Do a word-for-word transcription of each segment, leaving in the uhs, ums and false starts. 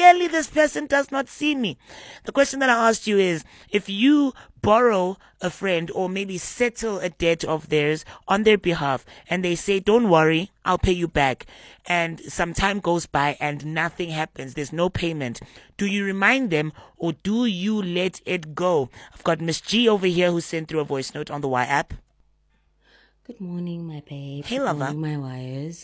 clearly this person does not see me. The question that I asked you is, if you borrow a friend or maybe settle a debt of theirs on their behalf and they say, don't worry, I'll pay you back, and some time goes by and nothing happens, there's no payment, do you remind them or do you let it go? I've got Miss G over here who sent through a voice note on the Y app. Good morning, my babe. Hey, Good lover. morning, my wires.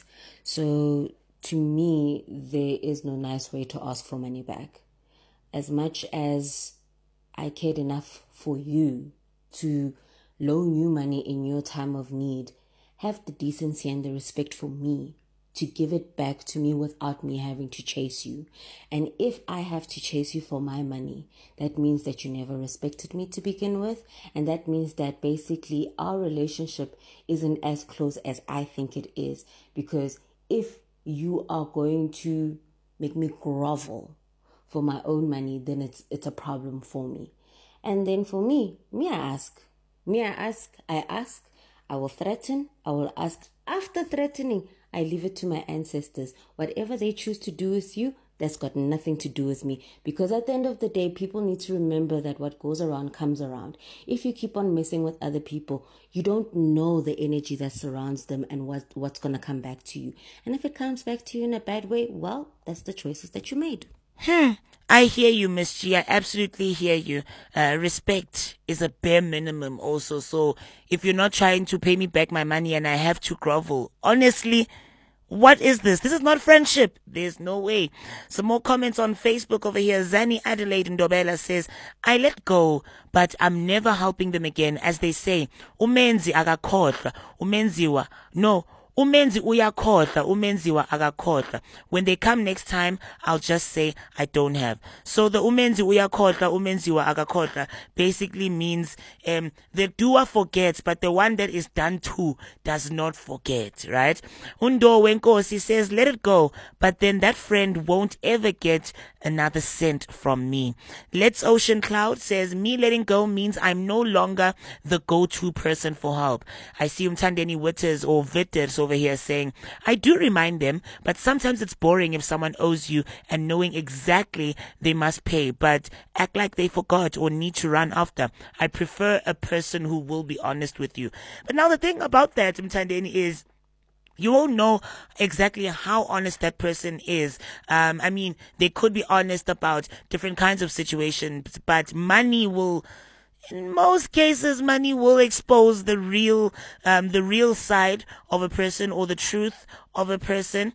So, to me, there is no nice way to ask for money back. As much as I cared enough for you to loan you money in your time of need, have the decency and the respect for me to give it back to me without me having to chase you. And if I have to chase you for my money, that means that you never respected me to begin with. And that means that basically our relationship isn't as close as I think it is. Because if you are going to make me grovel for my own money, then it's it's a problem for me. And then for me, me I ask. Me I ask, I ask, I will threaten, I will ask. After threatening, I leave it to my ancestors. Whatever they choose to do with you, that's got nothing to do with me. Because at the end of the day, people need to remember that what goes around comes around. If you keep on messing with other people, you don't know the energy that surrounds them and what, what's going to come back to you. And if it comes back to you in a bad way, well, that's the choices that you made. Hmm. I hear you, Miss G. I absolutely hear you. Uh, respect is a bare minimum also. So if you're not trying to pay me back my money and I have to grovel, honestly, what is this? This is not friendship. There's no way. Some more comments on Facebook over here. Zani Adelaide Ndobela says, I let go, but I'm never helping them again. As they say, umenzi akakhohlwa, umenziwa. No. Umenzi uyakhohlwa, umenziwa akakhohlwa. When they come next time, I'll just say I don't have. So the umenzi uyakhohlwa, umenziwa akakhohlwa basically means um the doer forgets, but the one that is done to does not forget, right? Undo Wenkosi says, let it go, but then that friend won't ever get another cent from me. Let's Ocean Cloud says, me letting go means I'm no longer the go-to person for help. I see Umtandeni Witters or Vitters over here saying, I do remind them, but sometimes it's boring if someone owes you and knowing exactly they must pay, but act like they forgot or need to run after. I prefer a person who will be honest with you. But now the thing about that, Umtandeni, is you won't know exactly how honest that person is. Um, I mean, they could be honest about different kinds of situations, but money will, in most cases, money will expose the real, um, the real side of a person or the truth of a person.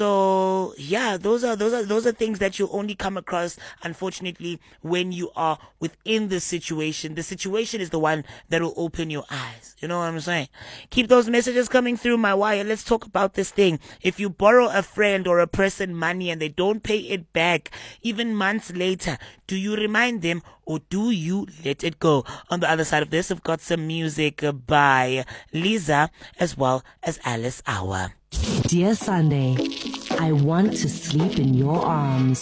So yeah, those are those are those are things that you only come across, unfortunately, when you are within the situation. The situation is the one that will open your eyes. You know what I'm saying? Keep those messages coming through, my wire. Let's talk about this thing. If you borrow a friend or a person money and they don't pay it back, even months later, do you remind them or do you let it go? On the other side of this, I've got some music by Lisa as well as Alice Hour. Dear Sunday, I want to sleep in your arms.